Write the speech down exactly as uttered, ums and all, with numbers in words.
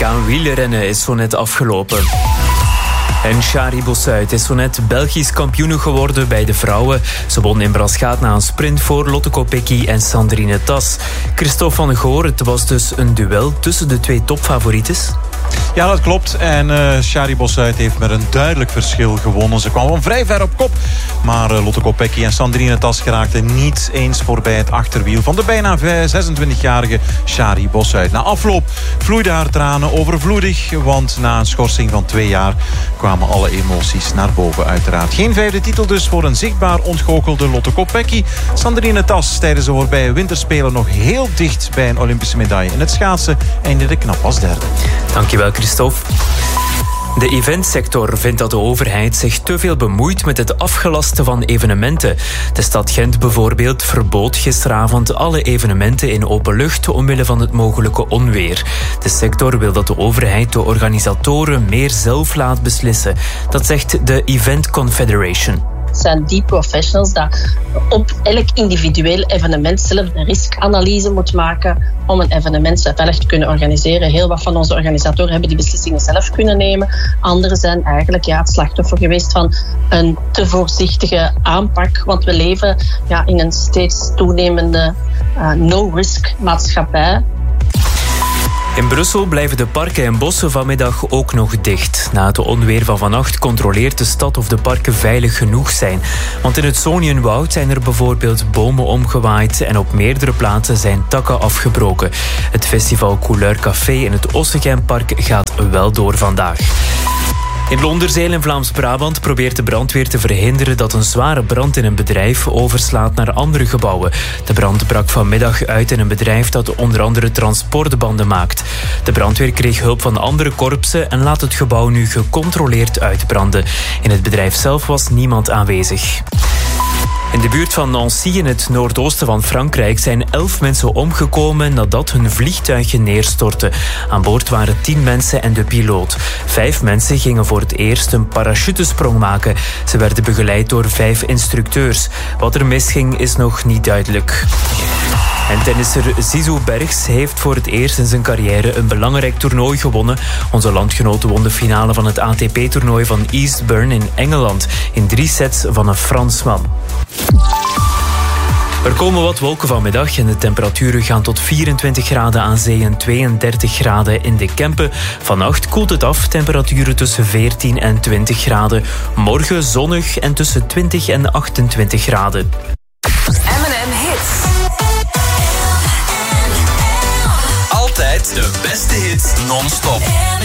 aan wielrennen is zo net afgelopen. En Shari Bossuit is zo net Belgisch kampioene geworden bij de vrouwen. Ze won in Braschaat na een sprint voor Lotte Kopecky en Sandrine Tas. Christophe van Goor, het was dus een duel tussen de twee topfavorites. Ja, dat klopt. En uh, Shari Bossuit heeft met een duidelijk verschil gewonnen. Ze kwam wel vrij ver op kop. Maar uh, Lotte Kopecky en Sandrine Tas geraakten niet eens voorbij het achterwiel van de bijna zesentwintigjarige Shari Bossuit. Na afloop vloeiden haar tranen overvloedig. Want na een schorsing van twee jaar kwamen alle emoties naar boven uiteraard. Geen vijfde titel dus voor een zichtbaar ontgoochelde Lotte Kopecky. Sandrine Tas tijdens de voorbije winterspelen nog heel dicht bij een Olympische medaille. In het schaatsen eindigde knap als derde. Dankjewel, Christophe. De eventsector vindt dat de overheid zich te veel bemoeit met het afgelasten van evenementen. De stad Gent bijvoorbeeld verbood gisteravond alle evenementen in open lucht omwille van het mogelijke onweer. De sector wil dat de overheid de organisatoren meer zelf laat beslissen. Dat zegt de Event Confederation. Het zijn die professionals dat op elk individueel evenement zelf een riskanalyse moet maken om een evenement veilig te kunnen organiseren. Heel wat van onze organisatoren hebben die beslissingen zelf kunnen nemen. Anderen zijn eigenlijk ja, het slachtoffer geweest van een te voorzichtige aanpak. Want we leven ja, in een steeds toenemende uh, no-risk maatschappij. In Brussel blijven de parken en bossen vanmiddag ook nog dicht. Na het onweer van vannacht controleert de stad of de parken veilig genoeg zijn. Want in het Sonienwoud zijn er bijvoorbeeld bomen omgewaaid en op meerdere plaatsen zijn takken afgebroken. Het festival Couleur Café in het Ossegem-park gaat wel door vandaag. In Londerzeel in Vlaams-Brabant probeert de brandweer te verhinderen dat een zware brand in een bedrijf overslaat naar andere gebouwen. De brand brak vanmiddag uit in een bedrijf dat onder andere transportbanden maakt. De brandweer kreeg hulp van andere korpsen en laat het gebouw nu gecontroleerd uitbranden. In het bedrijf zelf was niemand aanwezig. In de buurt van Nancy in het noordoosten van Frankrijk zijn elf mensen omgekomen nadat hun vliegtuigje neerstortte. Aan boord waren tien mensen en de piloot. Vijf mensen gingen voor het eerst een parachutesprong maken. Ze werden begeleid door vijf instructeurs. Wat er misging is nog niet duidelijk. En tennisser Zizou Bergs heeft voor het eerst in zijn carrière een belangrijk toernooi gewonnen. Onze landgenoten won de finale van het A T P-toernooi van Eastbourne in Engeland in drie sets van een Fransman. Er komen wat wolken vanmiddag en de temperaturen gaan tot vierentwintig graden aan zee en tweeëndertig graden in de Kempen. Vannacht koelt het af, temperaturen tussen veertien en twintig graden. Morgen zonnig en tussen twintig en achtentwintig graden. M en M Hits. Altijd de beste hits non-stop.